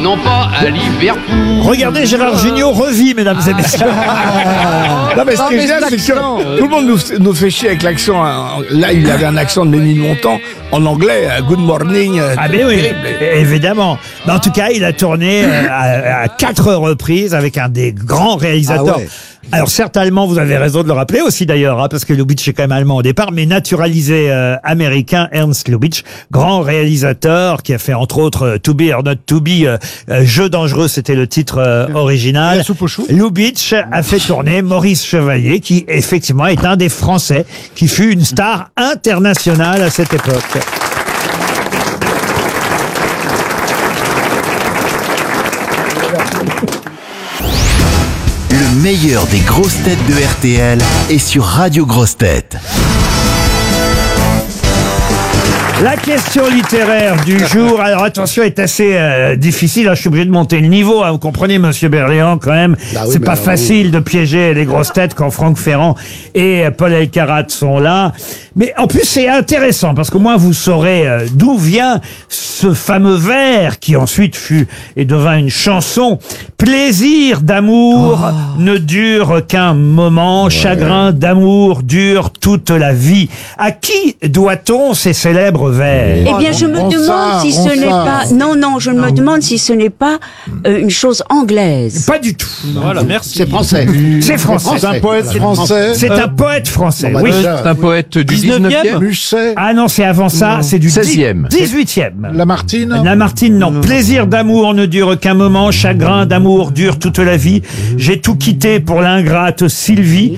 non pas à Liverpool. Regardez, Gérard Jugnot revit, mesdames et messieurs. Non, mais ce qui est bien, c'est que tout le monde nous fait chier avec l'accent. Là, il avait un accent de Ménilmontant en anglais. Good morning. Ah mais oui, évidemment. Mais en tout cas, il a tourné à 4 reprises avec un des grands réalisateurs. Ah ouais. Alors certes allemand, vous avez raison de le rappeler aussi d'ailleurs, hein, parce que Lubitsch est quand même allemand au départ, mais naturalisé américain, Ernst Lubitsch, grand réalisateur qui a fait entre autres To Be or Not To Be, Jeu dangereux, c'était le titre original. La soupe aux choux. Lubitsch a fait tourner Maurice Chevalier, qui effectivement est un des Français qui fut une star internationale à cette époque. Le meilleur des grosses têtes de RTL est sur Radio Grosses Têtes. La question littéraire du jour, alors attention, est assez difficile. Je suis obligé de monter le niveau. Vous comprenez, Monsieur Berléand, quand même. C'est pas facile de piéger les grosses têtes quand Franck Ferrand et Paul Elkarat sont là. Mais en plus, c'est intéressant parce qu'au moins vous saurez d'où vient ce fameux vers qui ensuite fut et devint une chanson. Plaisir d'amour ne dure qu'un moment, chagrin d'amour dure toute la vie. À qui doit-on ces célèbres vers? Eh bien, je me demande si ce n'est pas... Non, je me demande si ce n'est pas une chose anglaise. Pas du tout. Voilà, merci. C'est français. C'est français. C'est un poète français. C'est un poète français, oui. C'est un poète du 19e. Musset. Ah non, c'est avant ça, c'est du 16e. 18e. Lamartine. Lamartine, non. Plaisir d'amour ne dure qu'un moment, chagrin d'amour dure toute la vie. J'ai tout quitté pour l'ingrate Sylvie.